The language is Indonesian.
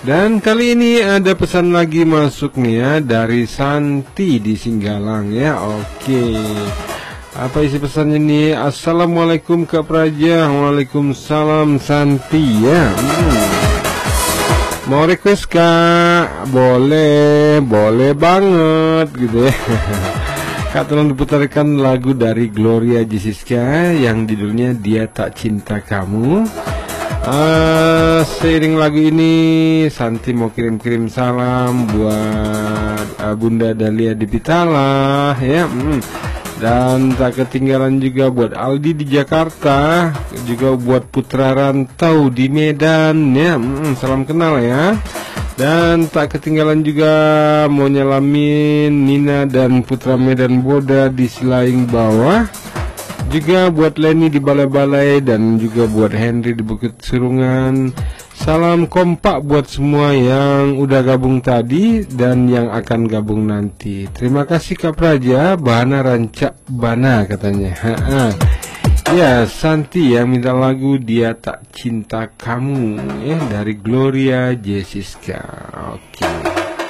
Dan kali ini ada pesan lagi masuk nih ya, dari Santi di Singgalang ya. Oke, apa isi pesannya nih? Assalamualaikum Kak Praja. Waalaikumsalam Santi ya. Mau request Kak? Boleh banget gitu ya. Kak, tolong diputarkan lagu dari Gloria Jessica yang judulnya Dia Tak Cinta Kamu. Seiring lagu ini Santi mau kirim salam buat Bunda Dahlia di Pitala ya. Dan tak ketinggalan juga buat Aldi di Jakarta, juga buat Putra Rantau di Medan ya. Salam kenal ya. Dan tak ketinggalan juga mau nyalamin Nina dan Putra Medan Boda di Silaing Bawah, juga buat Leni di Balai-Balai, dan juga buat Henry di Bukit Surungan. Salam kompak buat semua yang udah gabung tadi dan yang akan gabung nanti. Terima kasih Kak Praja, Bana Rancak Bana katanya. Ya, Santi yang minta lagu Dia Tak Cinta Kamu ya, dari Gloria Jessica. Oke.